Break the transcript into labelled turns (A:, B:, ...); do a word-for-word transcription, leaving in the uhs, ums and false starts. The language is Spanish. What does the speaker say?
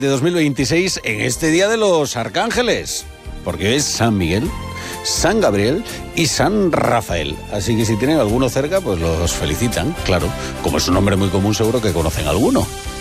A: de dos mil veintiséis en este Día de los Arcángeles, porque hoy es San Miguel, San Gabriel y San Rafael. Así que si tienen alguno cerca, pues los felicitan, claro. Como es un nombre muy común, seguro que conocen alguno.